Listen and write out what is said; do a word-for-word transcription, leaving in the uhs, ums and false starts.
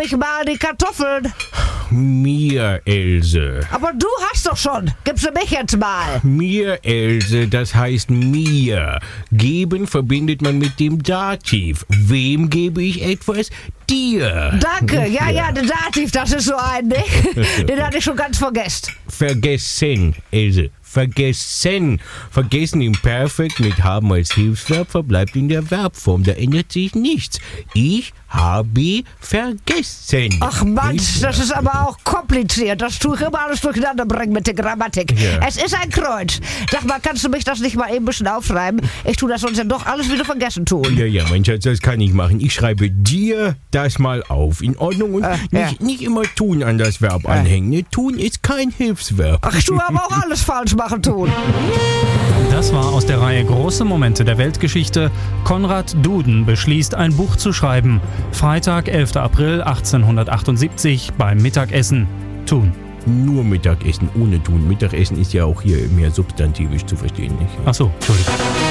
mich mal die Kartoffeln? Mir, Else. Aber du hast doch schon. Gibst du mich jetzt mal? Mir, Else, das heißt mir. Geben verbindet man mit dem Dativ. Wem gebe ich etwas? Dir. Danke. Ja, ja, der Dativ, das ist so ein, ne? Den hatte ich schon ganz vergessen. Vergessen, Else. Vergessen. Vergessen im Perfekt mit haben als Hilfsverb verbleibt in der Verbform. Da ändert sich nichts. Ich habe vergessen. Ach Mann, das ist aber auch kompliziert. Das tue ich immer alles durcheinander bringen mit der Grammatik. Ja. Es ist ein Kreuz. Sag mal, kannst du mich das nicht mal eben ein bisschen aufschreiben? Ich tue das sonst ja doch alles wieder vergessen tun. Ja, ja, mein Schatz, das kann ich machen. Ich schreibe dir das mal auf. In Ordnung? Und Äh, nicht, ja. nicht immer tun an das Verb anhängen. Ne? Tun ist kein Hilfsverb. Ach, ich tue aber auch alles falsch machen tun. Das war aus der Reihe Große Momente der Weltgeschichte. Konrad Duden beschließt, ein Buch zu schreiben. Freitag, elfter April achtzehnhundertachtundsiebzig beim Mittagessen. Tun. Nur Mittagessen, ohne tun. Mittagessen ist ja auch hier mehr substantivisch zu verstehen, nicht? Ach so, Entschuldigung.